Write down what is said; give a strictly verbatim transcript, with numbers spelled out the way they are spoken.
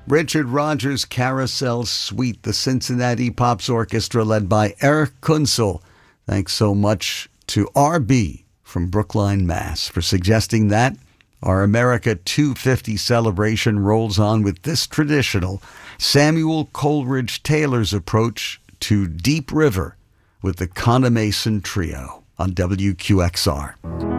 Richard Rogers' Carousel Suite, the Cincinnati Pops Orchestra led by Eric Kunzel. Thanks so much to R B from Brookline, Mass. for suggesting that. Our America two fifty celebration rolls on with this traditional Samuel Coleridge Taylor's approach to Deep River with the Conemason Trio on W Q X R.